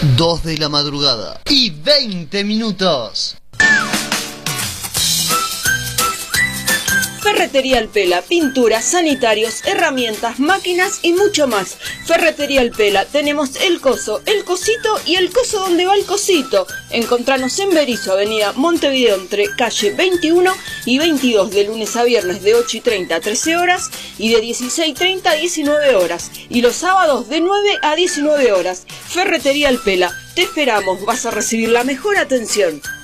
2 de la madrugada y 20 minutos. Ferretería Alpela, pinturas, sanitarios, herramientas, máquinas y mucho más. Ferretería Alpela, tenemos el coso, el cosito y el coso donde va el cosito. Encontranos en Berisso, avenida Montevideo, entre calle 21 y 22, de lunes a viernes de 8:30 a 13 horas y de 16:30 a 19 horas. Y los sábados de 9 a 19 horas. Ferretería Alpela, te esperamos, vas a recibir la mejor atención.